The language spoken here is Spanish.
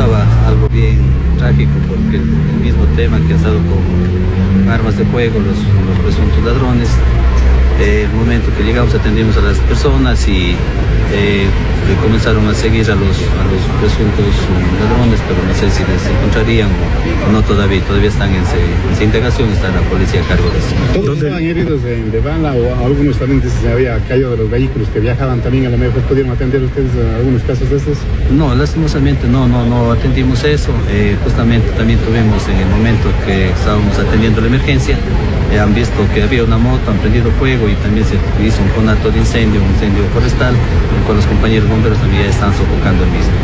pasaba algo bien trágico, porque el mismo tema que ha estado con armas de fuego, los presuntos ladrones. El momento que llegamos atendimos a las personas y comenzaron a seguir a los presuntos ladrones, pero no sé si les encontrarían o no todavía están en esa indagación, está la policía a cargo de eso. ¿Todos estaban heridos de bala o algunos también se había caído de los vehículos que viajaban también? A lo mejor pudieron atender ustedes algunos casos de estos. No, lastimosamente no atendimos eso. Justamente también tuvimos en el momento que estábamos atendiendo la emergencia, han visto que había una moto, han prendido fuego y también se hizo un conato de incendio, un incendio forestal, en el cual los compañeros bomberos también ya están sofocando el mismo.